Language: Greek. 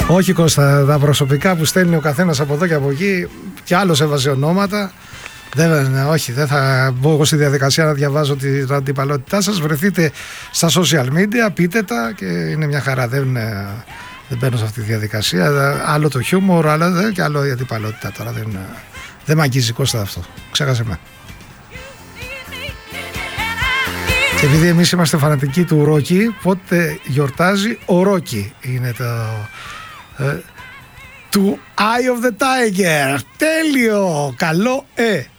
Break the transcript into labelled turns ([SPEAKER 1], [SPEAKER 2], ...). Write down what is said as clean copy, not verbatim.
[SPEAKER 1] Όχι Κώστα, τα προσωπικά που στέλνει ο καθένας από εδώ και από εκεί, κι άλλος έβαζε ονόματα. Όχι, δεν θα μπω εγώ στη διαδικασία να διαβάζω την αντιπαλότητά σας. Βρεθείτε στα social media, πείτε τα και είναι μια χαρά. Δεν μπαίνω σε αυτή τη διαδικασία. Άλλο το χιούμορ, άλλο και άλλο η αντιπαλότητα. Τώρα δεν μ' αγγίζει Κώστα αυτό. Ξέχασε με. Και επειδή εμείς είμαστε φανατικοί του Ρόκι, πότε γιορτάζει ο Ρόκι. Είναι το... του Eye of the Tiger. Τέλειο! Καλό